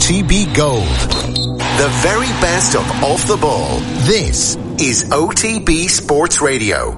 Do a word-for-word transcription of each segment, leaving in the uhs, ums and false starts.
T B Gold. The very best of Off the Ball. This is O T B Sports Radio.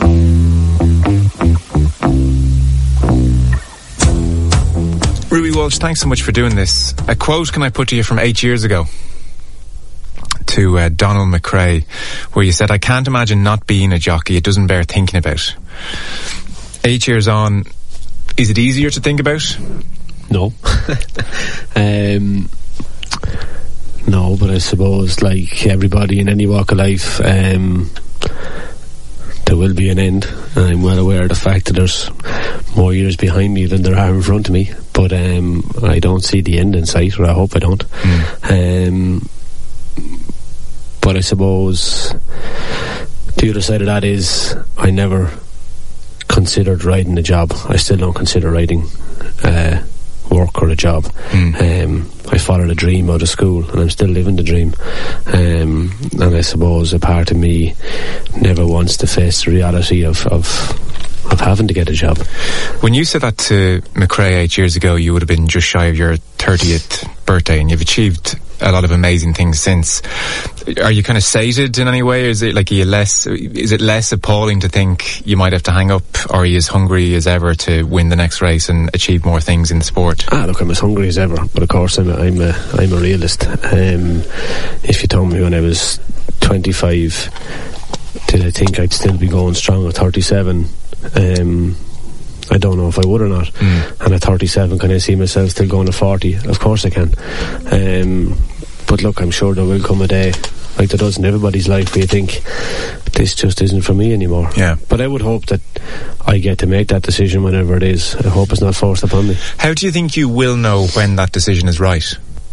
Ruby Walsh, thanks so much for doing this. A quote can I put to you from eight years ago to uh, Donald McRae, where you said, "I can't imagine not being a jockey. It doesn't bear thinking about." Eight years on, is it easier to think about? No. um, no, but I suppose, like everybody in any walk of life, um, there will be an end. I'm well aware of the fact that there's more years behind me than there are in front of me, but um, I don't see the end in sight, or I hope I don't. Mm. Um, but I suppose the other side of that is I never considered riding a job. I still don't consider riding uh, work or a job. Mm. Um, I followed a dream out of school, and I'm still living the dream. Um, and I suppose a part of me never wants to face the reality of, of of having to get a job. When you said that to McRae eight years ago, you would have been just shy of your thirtieth birthday, and you've achieved a lot of amazing things since. Are you kind of sated in any way, or is it like, are you less, is it less appalling to think you might have to hang up, or are you as hungry as ever to win the next race and achieve more things in the sport? Ah, look, I'm as hungry as ever, but of course I'm a, I'm a, I'm a realist. Um, if you told me when I was twenty-five, did I think I'd still be going strong at thirty-seven? Um, I don't know if I would or not. Mm. And at thirty-seven, can I see myself still going at forty? Of course I can. Um, but look, I'm sure there will come a day, like there does in everybody's life, where you think, this just isn't for me anymore. Yeah. But I would hope that I get to make that decision whenever it is. I hope it's not forced upon me. How do you think you will know when that decision is right?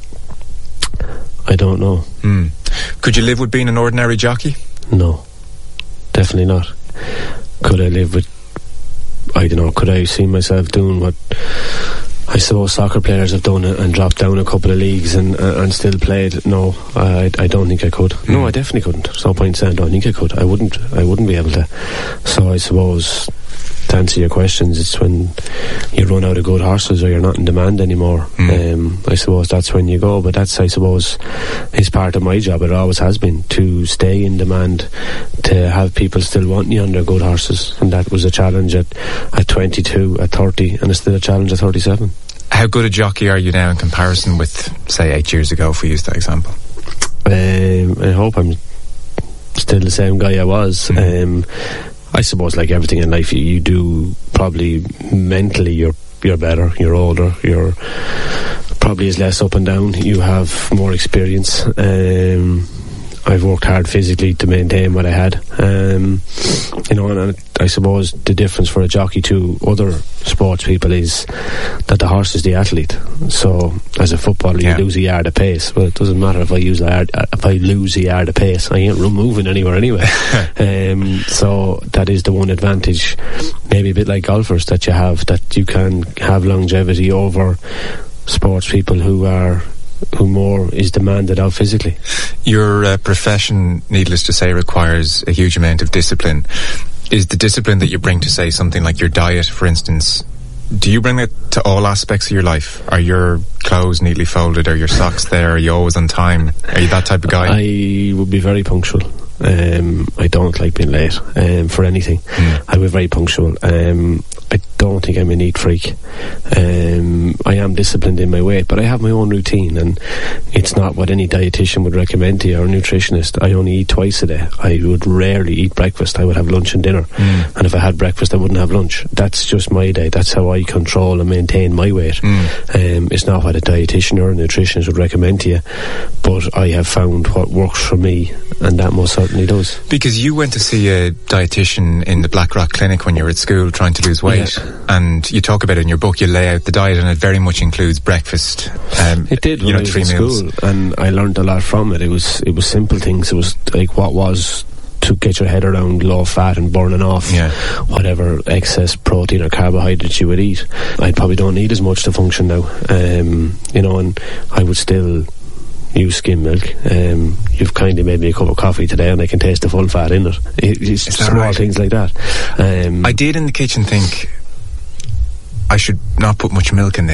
I don't know. Mm. Could you live with being an ordinary jockey? No, definitely not. Could I live with, I don't know, could I see myself doing what I suppose soccer players have done and dropped down a couple of leagues and uh, and still played? No, I, I don't think I could. Mm. No, I definitely couldn't. There's no point saying I don't think I could. I wouldn't. I wouldn't be able to. So I suppose, to answer your questions, it's when you run out of good horses or you're not in demand anymore. Mm. Um, I suppose that's when you go. But that's, I suppose, is part of my job. It always has been, to stay in demand, to have people still wanting you on their good horses. And that was a challenge at, at twenty-two, at thirty, and it's still a challenge at thirty-seven. How good a jockey are you now in comparison with, say, eight years ago, if we use that example? Um, I hope I'm still the same guy I was. Mm. Um, I suppose, like everything in life, you, you do probably mentally you're you're better, you're older, you're probably is less up and down, you have more experience. Um, I've worked hard physically to maintain what I had. Um, you know, and, and I suppose the difference for a jockey to other sports people is that the horse is the athlete. So, as a footballer, you yeah. lose a yard of pace. Well, it doesn't matter if I use a yard, if I lose a yard of pace. I ain't moving anywhere anyway. um, so that is the one advantage, maybe a bit like golfers, that you have, that you can have longevity over sports people who are who more is demanded of physically. Your uh, profession, needless to say, requires a huge amount of discipline. Is the discipline that you bring to, say, something like your diet, for instance, do you bring it to all aspects of your life? Are your clothes neatly folded? Are your socks there? Are you always on time? Are you that type of guy? I would be very punctual. Um, I don't like being late um, for anything. Mm. I was very punctual. Um, I don't think I'm a neat freak. Um, I am disciplined in my weight, but I have my own routine, and it's not what any dietitian would recommend to you or a nutritionist. I only eat twice a day. I would rarely eat breakfast. I would have lunch and dinner. Mm. And if I had breakfast, I wouldn't have lunch. That's just my day. That's how I control and maintain my weight. Mm. Um, it's not what a dietitian or a nutritionist would recommend to you, but I have found what works for me, and that most certainly does. Because you went to see a dietitian in the Blackrock Clinic when you were at school trying to lose weight. Yeah. And you talk about it in your book, you lay out the diet, and it very much includes breakfast. Um, it did when you know, I was three in meals. School, and I learned a lot from it. It was it was simple things. It was like what was to get your head around low fat and burning off yeah. whatever excess protein or carbohydrates you would eat. I probably don't need as much to function now. Um, you know, and I would still use skim milk. Um, you've kindly made me a cup of coffee today, and I can taste the full fat in it. it it's Is small right? things like that. Um, I did in the kitchen think I should not put much milk in this.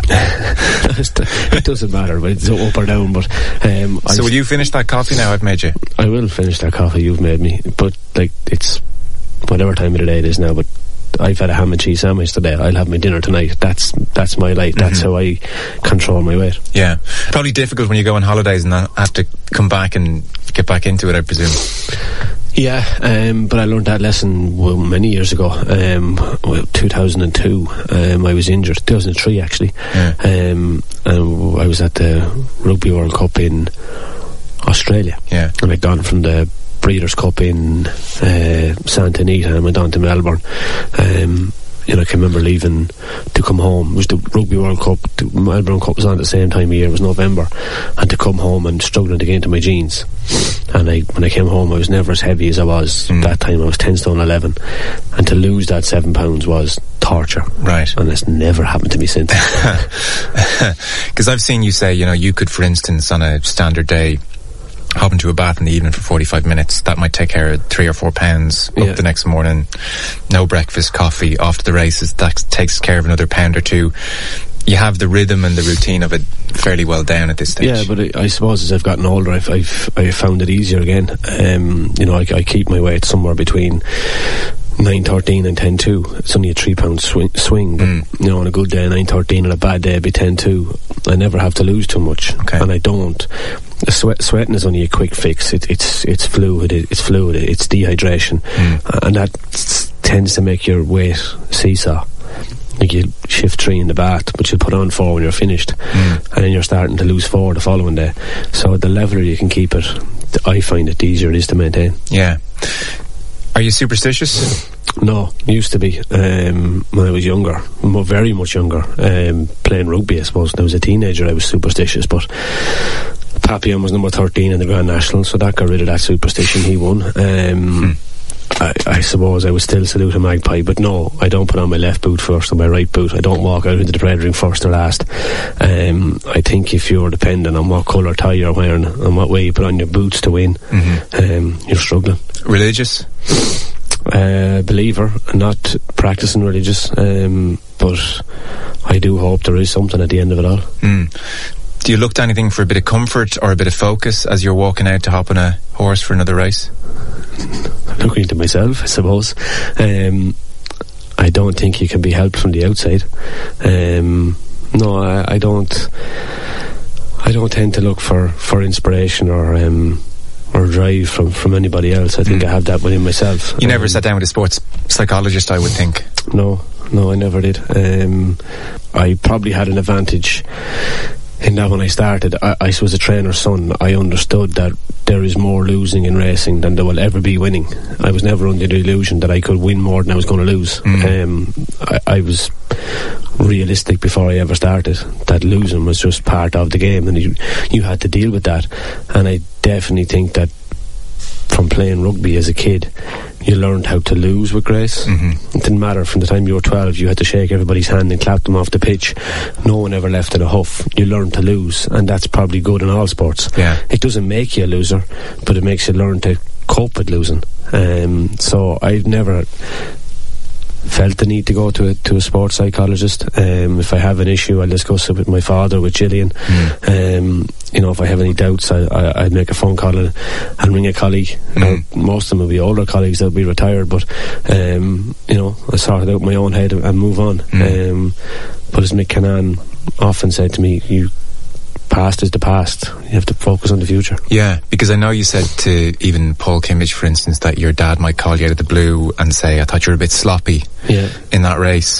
It doesn't matter, but it's up or down. But um, so, will you finish that coffee now? I've made you. I will finish that coffee you've made me. But like, it's whatever time of the day it is now. But I've had a ham and cheese sandwich today. I'll have my dinner tonight. That's that's my life. That's mm-hmm. how I control my weight. Yeah, probably difficult when you go on holidays and have to come back and get back into it, I presume. Yeah, um, but I learned that lesson well, many years ago. Um, well, two thousand two, um, I was injured. two thousand three, actually. Yeah. Um, and I was at the Rugby World Cup in Australia. Yeah. And I'd gone from the Breeders' Cup in uh, Santa Anita and went on to Melbourne. Um, you know, I can remember leaving to come home. It was the Rugby World Cup. The Melbourne Cup was on at the same time of year. It was November. And to come home and struggling to get into my jeans. And I, when I came home, I was never as heavy as I was mm. that time. I was ten stone eleven. And to lose that seven pounds was torture. Right. And it's never happened to me since. Because I've seen you say, you know, you could, for instance, on a standard day, hop into a bath in the evening for forty-five minutes. That might take care of three or four pounds. Up yeah. the next morning, no breakfast, coffee. After the races, that takes care of another pound or two. You have the rhythm and the routine of it fairly well down at this stage. Yeah, but I, I suppose as I've gotten older, I've I've, I've found it easier again. Um, you know, I, I keep my weight somewhere between nine thirteen and ten two. It's only a three pound swing, swing but mm. you know, on a good day nine thirteen, on a bad day it'd be ten two. I never have to lose too much. Okay. And I don't. The sweat, sweating is only a quick fix. It, it's it's fluid. It, it's fluid. It's dehydration, mm. and that s- tends to make your weight seesaw. Like you shift three in the bath, but you put on four when you're finished, mm. and then you're starting to lose four the following day. So the leveler you can keep it, I find it the easier it is to maintain. Yeah. Are you superstitious? No, used to be um, when I was younger, more, very much younger, um, playing rugby I suppose. When I was a teenager I was superstitious, but Papillon was number thirteen in the Grand National, so that got rid of that superstition. He won. Um, hmm. I, I suppose I would still salute a magpie, but no, I don't put on my left boot first or my right boot. I don't walk out into the bread ring first or last. Um, I think if you're dependent on what colour tie you're wearing and what way you put on your boots to win, mm-hmm. um, you're struggling. Religious? Uh, believer, not practicing religious, um, but I do hope there is something at the end of it all. Mm. Do you look to anything for a bit of comfort or a bit of focus as you're walking out to hop on a horse for another race? Looking to myself, I suppose. Um, I don't think you can be helped from the outside. Um, no, I, I don't. I don't tend to look for, for inspiration or um, or drive from, from anybody else. I think mm. I have that within myself. You never um, sat down with a sports psychologist, I would think. No, no, I never did. Um, I probably had an advantage in that when I started. I, I was a trainer's son. I understood that there is more losing in racing than there will ever be winning. I was never under the illusion that I could win more than I was going to lose. Mm. Um, I, I was realistic before I ever started that losing was just part of the game, and you, you had to deal with that. And I definitely think that from playing rugby as a kid, you learned how to lose with grace. Mm-hmm. It didn't matter. From the time you were twelve, you had to shake everybody's hand and clap them off the pitch. No one ever left in a huff. You learned to lose, and that's probably good in all sports. Yeah. It doesn't make you a loser, but it makes you learn to cope with losing. Um, so I've never felt the need to go to a, to a sports psychologist. Um, if I have an issue, I'll discuss it with my father, with Gillian. Mm. Um, you know, if I have any doubts, I, I, I'd make a phone call and, and ring a colleague. Mm. Uh, most of them will be older colleagues that'll be retired, but um, you know, I sort it out in my own head and, and move on. Mm. Um, but as Mick Cannan often said to me, you past is the past. You have to focus on the future. Yeah, because I know you said to even Paul Kimmage, for instance, that your dad might call you out of the blue and say, I thought you were a bit sloppy yeah. in that race.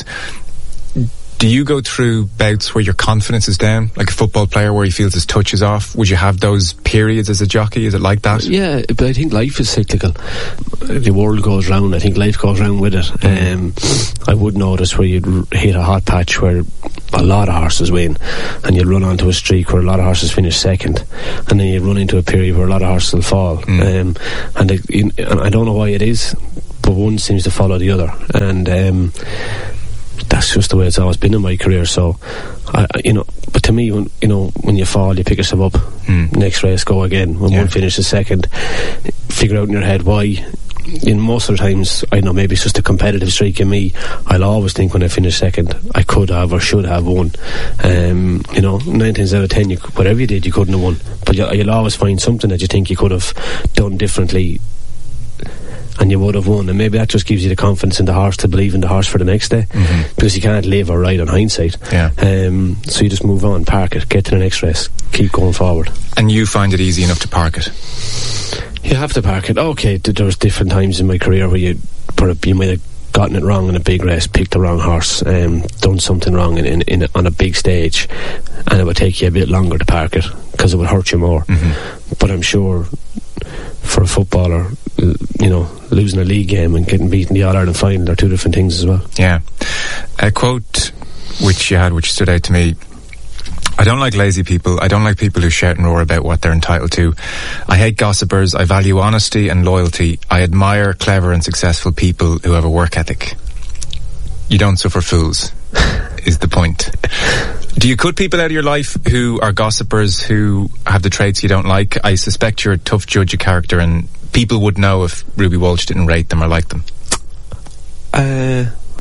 Do you go through bouts where your confidence is down, like a football player where he feels his touch is off? Would you have those periods as a jockey? Is it like that? Yeah, but I think life is cyclical. The world goes round. I think life goes round with it. Mm. Um, I would notice where you'd hit a hot patch where a lot of horses win, and you'd run onto a streak where a lot of horses finish second, and then you'd run into a period where a lot of horses will fall. Mm. Um, and, it, you, and I don't know why it is, but one seems to follow the other. And um, that's just the way it's always been in my career. So I, you know, but to me, when you know, when you fall, you pick yourself up. Mm. Next race, go again. When yeah. one finishes second, figure out in your head why in most of the times, I know maybe it's just a competitive streak in me. I'll always think when I finish second, I could have or should have won. Um, you know, nine times out of ten, you, whatever you did, you couldn't have won. But you'll, you'll always find something that you think you could have done differently, and you would have won. And maybe that just gives you the confidence in the horse to believe in the horse for the next day, mm-hmm. because you can't live or ride on hindsight. Yeah. Um, so you just move on, park it, get to the next race, keep going forward. And you find it easy enough to park it? You have to park it. Okay, there was different times in my career where you, where you might have gotten it wrong in a big race, picked the wrong horse, um, done something wrong in, in, in on a big stage, and it would take you a bit longer to park it because it would hurt you more. Mm-hmm. But I'm sure for a footballer, you know, losing a league game and getting beaten in the All-Ireland final are two different things as well. Yeah. A quote which you had which stood out to me: I don't like lazy people. I don't like people who shout and roar about what they're entitled to. I hate gossipers. I value honesty and loyalty. I admire clever and successful people who have a work ethic. You don't suffer fools, is the point. Do you cut people out of your life who are gossipers, who have the traits you don't like? I suspect you're a tough judge of character, and people would know if Ruby Walsh didn't rate them or like them. Uh...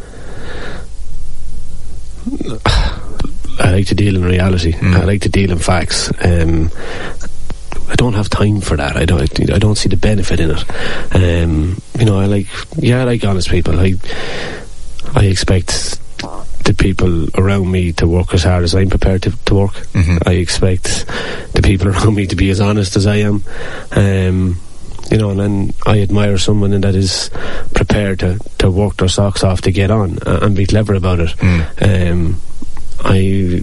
I like to deal in reality. Mm. I like to deal in facts. Um, I don't have time for that. I don't. I don't see the benefit in it. Um, you know, I like. Yeah, I like honest people. I. I expect the people around me to work as hard as I'm prepared to, to work. Mm-hmm. I expect the people around me to be as honest as I am. Um, you know, and then I admire someone that is prepared to, to work their socks off to get on uh, and be clever about it. Mm. Um, I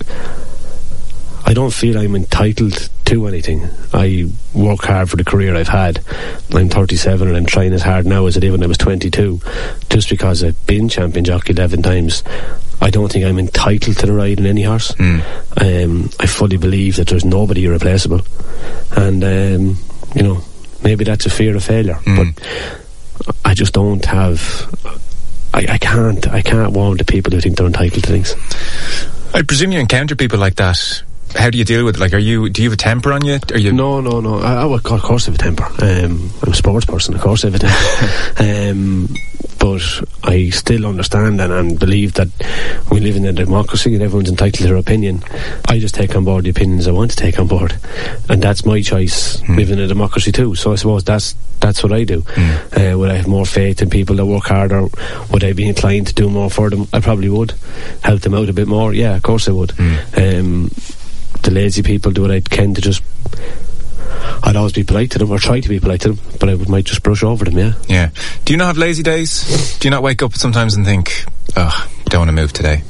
I don't feel I'm entitled to anything. I work hard for the career I've had. I'm thirty-seven and I'm trying as hard now as I did when I was twenty-two. Just because I've been champion jockey eleven times, I don't think I'm entitled to the ride in any horse. Mm. Um, I fully believe that there's nobody irreplaceable. And, um, you know, maybe that's a fear of failure. Mm. But I just don't have... I, I can't I can't warn the people who think they're entitled to things. I presume you encounter people like that. How do you deal with it? Like, are you do you have a temper on you? Are you no no no I, I, of course I have a temper. um, I'm a sports person, of course I have a temper. um, but I still understand and, and believe that we live in a democracy and everyone's entitled to their opinion. I just take on board the opinions I want to take on board, and that's my choice. mm. Living in a democracy too, so I suppose that's that's what I do. mm. uh, would I have more faith in people that work harder? Would I be inclined to do more for them? I probably would. Help them out a bit more? Yeah, of course I would. mm. um, the lazy people do what I can to just... I'd always be polite to them, or try to be polite to them, but I would, might just brush over them. Yeah. Yeah. Do you not have lazy days? Do you not wake up sometimes and think, oh, don't want to move today?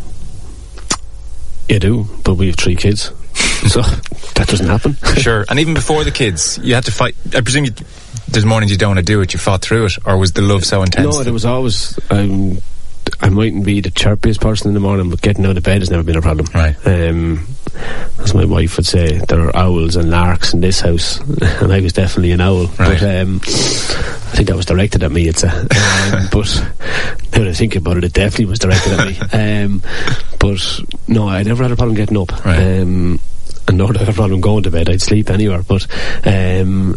You do, but we have three kids, so that doesn't happen. Sure. And even before the kids, you had to fight. I presume you, there's mornings you don't want to do it, you fought through it, or was the love so intense? No, there was always... Um, I mightn't be the chirpiest person in the morning, but getting out of bed has never been a problem. Right. Um, as my wife would say, there are owls and larks in this house, and I was definitely an owl. Right. But um, I think that was directed at me, it's a, um, but now that I think about it, it definitely was directed at me. Um, but no, I never had a problem getting up. Right. Um, and nor did I have a problem going to bed. I'd sleep anywhere, but um,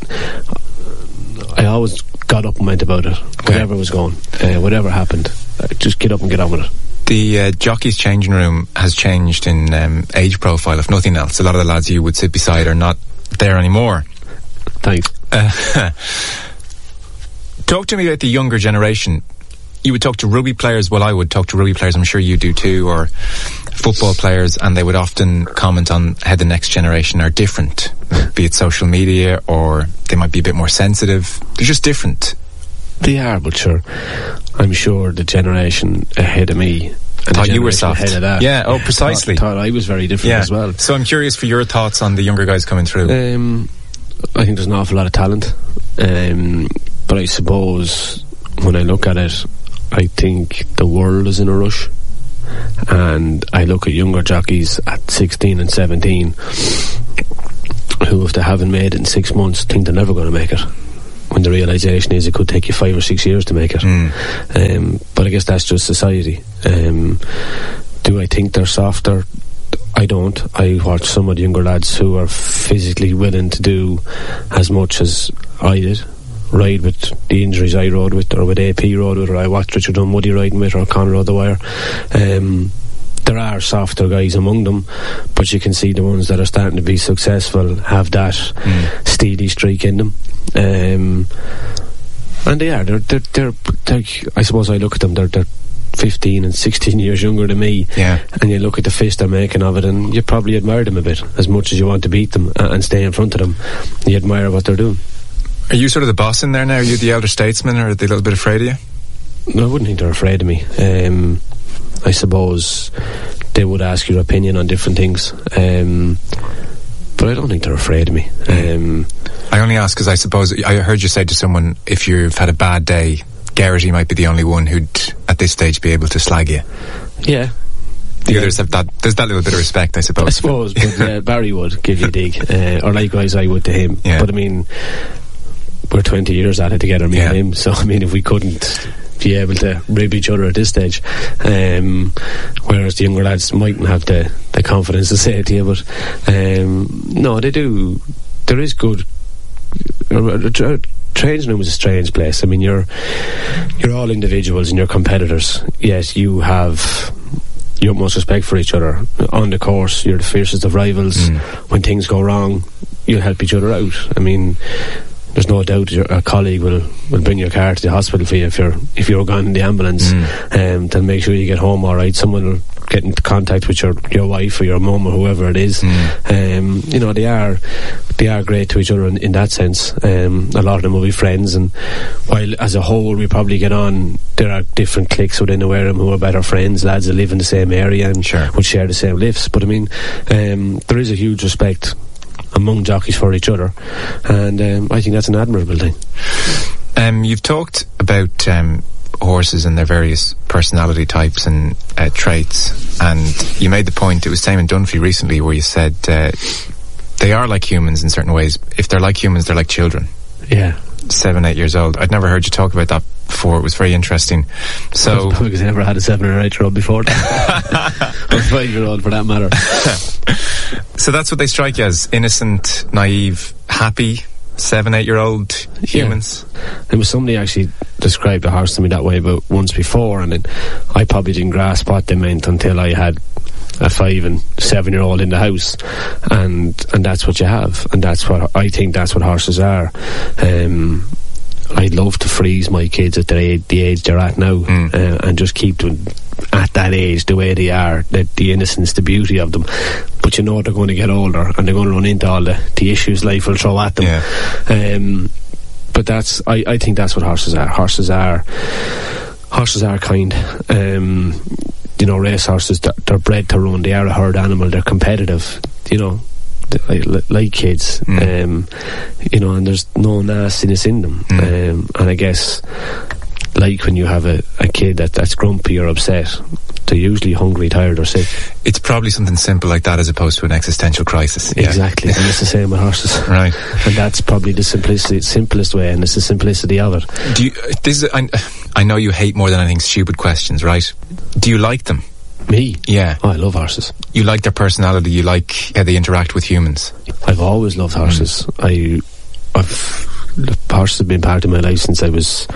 I always got up and went about it, whatever okay. was going, uh, whatever happened. Uh, just get up and get on with it. The uh, jockey's changing room has changed in um, age profile, if nothing else. A lot of the lads you would sit beside are not there anymore. Thanks. Uh, talk to me about the younger generation. You would talk to rugby players, well I would talk to rugby players, I'm sure you do too, or football players, and they would often comment on how the next generation are different, be it social media, or they might be a bit more sensitive. They're just different. They are, but sure, I'm sure the generation ahead of me and thought you were soft. Ahead of that, yeah, oh, precisely. Thought, thought I was very different yeah. as well. So I'm curious for your thoughts on the younger guys coming through. Um, I think there's an awful lot of talent, um, but I suppose when I look at it, I think the world is in a rush, and I look at younger jockeys at sixteen and seventeen who, if they haven't made it in six months, think they're never going to make it, when the realisation is it could take you five or six years to make it. Mm. Um, but I guess that's just society. Um, do I think they're softer? I don't. I watch some of the younger lads who are physically willing to do as much as I did, ride with the injuries I rode with, or with A P rode with, or I watched Richard Dunwoody riding with, or Conor O'Dwyer. Um, there are softer guys among them, but you can see the ones that are starting to be successful have that mm. steely streak in them. Um, and they are. They're, they're, they're, they're, I suppose I look at them, they're, they're fifteen and sixteen years younger than me, yeah. and you look at the fist they're making of it, and you probably admire them a bit, as much as you want to beat them and stay in front of them. You admire what they're doing. Are you sort of the boss in there now? Are you the elder statesman, or are they a little bit afraid of you? No, I wouldn't think they're afraid of me. Um, I suppose they would ask your opinion on different things, um, but I don't think they're afraid of me. Um, I only ask because I suppose I heard you say to someone, if you've had a bad day, Garrity might be the only one who'd at this stage be able to slag you. Yeah. The yeah. others have that. There's that little bit of respect, I suppose. I suppose, but yeah, Barry would give you a dig, uh, or likewise I would to him. Yeah. But I mean, we're twenty years at it together, me yeah. and him. So I mean, if we couldn't be able to rib each other at this stage, um, whereas the younger lads mightn't have the, the confidence to say it to you, but um, no, they do. There is good. Uh, Training room is a strange place. I mean, you're you're all individuals and you're competitors. Yes, you have your utmost respect for each other. On the course, you're the fiercest of rivals. Mm. When things go wrong, you'll help each other out. I mean, there's no doubt your, a colleague will, will bring your car to the hospital for you if you're if you're gone in the ambulance, mm. um, to make sure you get home all right. Someone will get into contact with your, your wife or your mum or whoever it is. Mm. Um, you know, they are they are great to each other in, in that sense. Um, a lot of them will be friends, and while as a whole we probably get on, there are different cliques within the Wareham who are better friends, lads that live in the same area and sure. would share the same lifts. But I mean, um, there is a huge respect among jockeys for each other, and um, I think that's an admirable thing. Um, you've talked about um, horses and their various personality types and uh, traits, and you made the point, it was Damon Dunphy recently, where you said uh, they are like humans in certain ways. If they're like humans, they're like children. Yeah. Seven, eight years old. I'd never heard you talk about that before. It was very interesting. So because I never had a seven or eight year old before that. Or five year old for that matter. So that's what they strike you as: innocent, naive, happy seven, eight year old humans. Yeah. There was somebody actually described a horse to me that way about once before, and it, I probably didn't grasp what they meant until I had a five and seven year old in the house, and and that's what you have, and that's what I think that's what horses are. um I'd love to freeze my kids at the age, the age they're at now, mm. uh, and just keep them at that age the way they are, the, the innocence, the beauty of them. But you know they're going to get older and they're going to run into all the, the issues life will throw at them. Yeah. Um, but that's I, I think that's what horses are. Horses are horses are kind. Um, you know, race horses, they're, they're bred to run. They are a herd animal. They're competitive. You know, like, like kids. Mm. Um, you know, and there's no nastiness in them. Mm. Um, and I guess, like when you have a, a kid that, that's grumpy or upset, they're usually hungry, tired or sick. It's probably something simple like that as opposed to an existential crisis. Exactly. Yeah. And it's the same with horses. Right. And that's probably the simplicity, simplest way, and it's the simplicity of it. Do you, this is, I, I know you hate more than anything stupid questions, right? Do you like them? Me? Yeah. Oh, I love horses. You like their personality, you like how they interact with humans? I've always loved horses. Mm. I, I've, horses have been part of my life since I was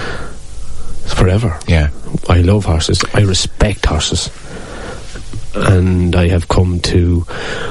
forever. Yeah. I love horses. I respect horses. And I have come to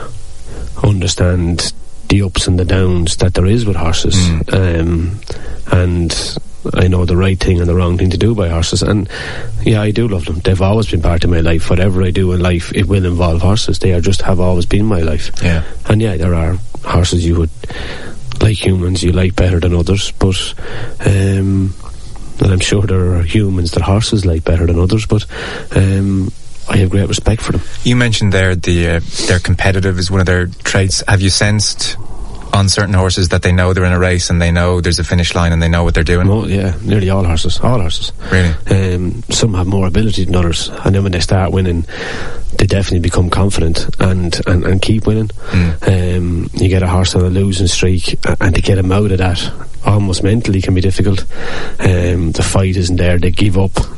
understand the ups and the downs that there is with horses. Mm. Um, and I know the right thing and the wrong thing to do by horses. And yeah, I do love them. They've always been part of my life. Whatever I do in life, it will involve horses. They are just have always been my life. Yeah. And yeah, there are horses you would, like humans, you like better than others. But um and I'm sure there are humans that horses like better than others, but um, I have great respect for them. You mentioned there the uh, they're competitive is one of their traits. Have you sensed on certain horses that they know they're in a race and they know there's a finish line and they know what they're doing? Oh, yeah, nearly all horses. All horses. Really? Um, some have more ability than others, and then when they start winning, they definitely become confident and, and, and keep winning. Mm. Um, you get a horse on a losing streak, and to get him out of that almost mentally can be difficult. Um, the fight isn't there, they give up.